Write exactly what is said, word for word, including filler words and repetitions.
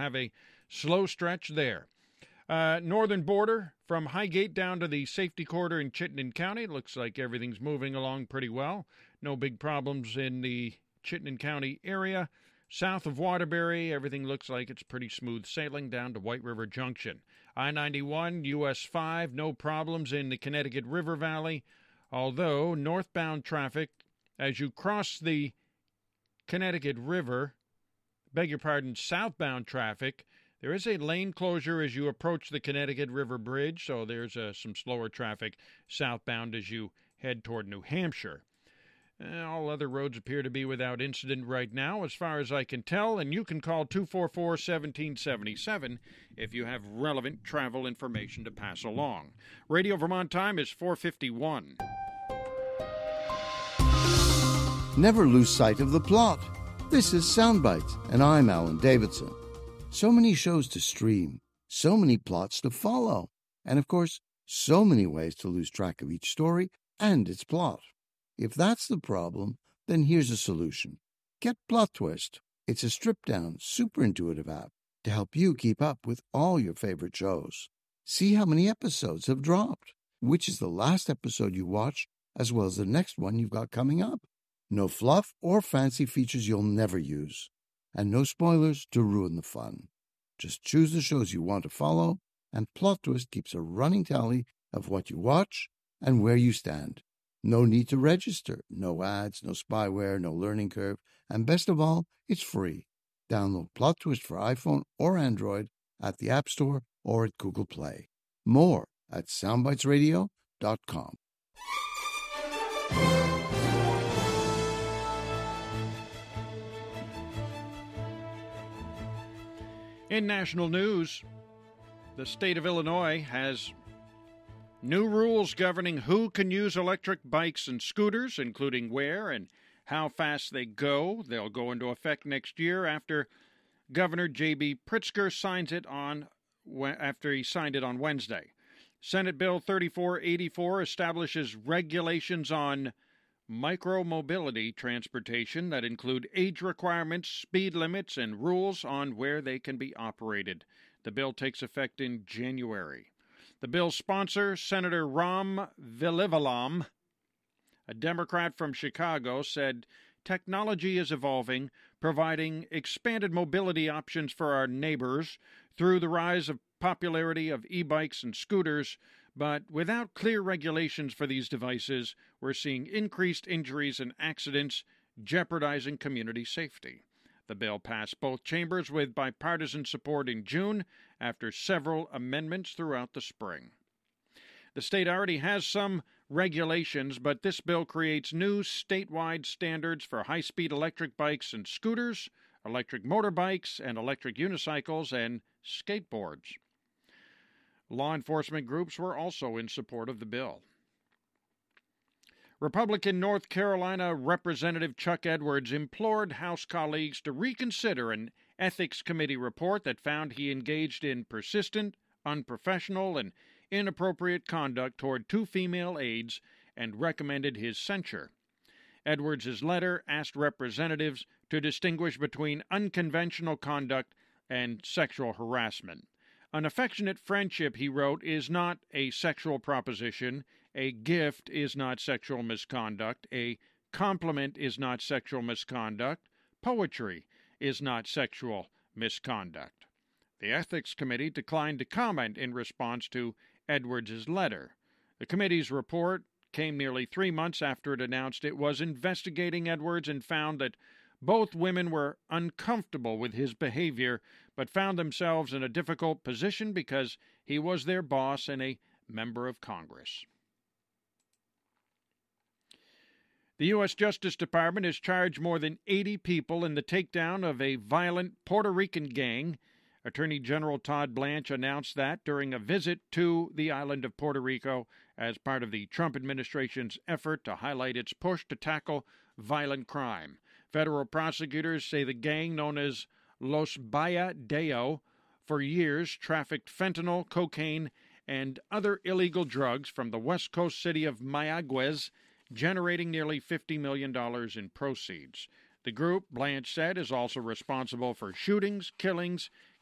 have a slow stretch there. Uh, northern border from Highgate down to the safety corridor in Chittenden County. It looks like everything's moving along pretty well. No big problems in the Chittenden County area. South of Waterbury, everything looks like it's pretty smooth sailing down to White River Junction. I ninety-one, U S five, no problems in the Connecticut River Valley, although northbound traffic, as you cross the Connecticut River, beg your pardon, southbound traffic, there is a lane closure as you approach the Connecticut River Bridge, so there's uh, some slower traffic southbound as you head toward New Hampshire. All other roads appear to be without incident right now, as far as I can tell, and you can call two four four, one seven seven seven if you have relevant travel information to pass along. Radio Vermont time is four fifty-one. Never lose sight of the plot. This is Soundbites, and I'm Alan Davidson. So many shows to stream, so many plots to follow, and of course, so many ways to lose track of each story and its plot. If that's the problem, then here's a solution. Get Plot Twist. It's a stripped-down, super intuitive app to help you keep up with all your favorite shows. See how many episodes have dropped, which is the last episode you watched, as well as the next one you've got coming up. No fluff or fancy features you'll never use, and no spoilers to ruin the fun. Just choose the shows you want to follow, and Plot Twist keeps a running tally of what you watch and where you stand. No need to register, no ads, no spyware, no learning curve, and best of all, it's free. Download Plot Twist for iPhone or Android at the App Store or at Google Play. More at soundbites radio dot com. In national news, the state of Illinois has new rules governing who can use electric bikes and scooters, including where and how fast they go. They'll go into effect next year after Governor J B. Pritzker signs it on after he signed it on Wednesday. Senate Bill thirty-four eighty-four establishes regulations on micromobility transportation that include age requirements, speed limits, and rules on where they can be operated. The bill takes effect in January. The bill's sponsor, Senator Ram Vilivalam, a Democrat from Chicago, said technology is evolving, providing expanded mobility options for our neighbors through the rise of popularity of e-bikes and scooters, but without clear regulations for these devices, we're seeing increased injuries and accidents, jeopardizing community safety. The bill passed both chambers with bipartisan support in June after several amendments throughout the spring. The state already has some regulations, but this bill creates new statewide standards for high-speed electric bikes and scooters, electric motorbikes, and electric unicycles and skateboards. Law enforcement groups were also in support of the bill. Republican North Carolina Representative Chuck Edwards implored House colleagues to reconsider an Ethics Committee report that found he engaged in persistent, unprofessional, and inappropriate conduct toward two female aides and recommended his censure. Edwards' letter asked representatives to distinguish between unconventional conduct and sexual harassment. An affectionate friendship, he wrote, is not a sexual proposition. A gift is not sexual misconduct. A compliment is not sexual misconduct. Poetry is not sexual misconduct. The Ethics Committee declined to comment in response to Edwards' letter. The committee's report came nearly three months after it announced it was investigating Edwards and found that both women were uncomfortable with his behavior, but found themselves in a difficult position because he was their boss and a member of Congress. The U S Justice Department has charged more than eighty people in the takedown of a violent Puerto Rican gang. Attorney General Todd Blanche announced that during a visit to the island of Puerto Rico as part of the Trump administration's effort to highlight its push to tackle violent crime. Federal prosecutors say the gang, known as Los Bayadeo, for years trafficked fentanyl, cocaine, and other illegal drugs from the west coast city of Mayaguez, generating nearly fifty million dollars in proceeds. The group, Blanche said, is also responsible for shootings, killings,